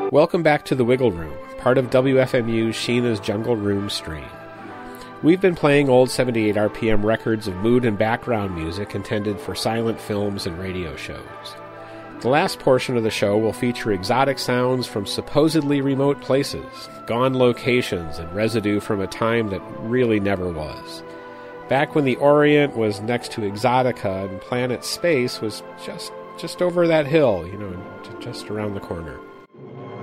Welcome back to the Wiggle Room, part of WFMU's Sheena's Jungle Room stream. We've been playing old 78 RPM records of mood and background music intended for silent films and radio shows. The last portion of the show will feature exotic sounds from supposedly remote places, gone locations, and residue from a time that really never was. Back when the Orient was next to Exotica and Planet Space was just over that hill, just around the corner.